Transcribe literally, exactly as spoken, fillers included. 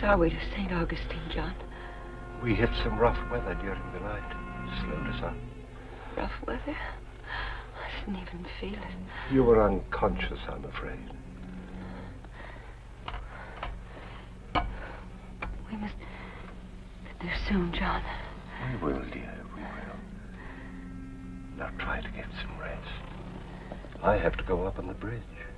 are we to Saint Augustine, John? We hit some rough weather during the night. Slowed us up. Rough weather? I didn't even feel it. You were unconscious, I'm afraid. We must get there soon, John. We will, dear, we will. Now try to get some rest. I have to go up on the bridge.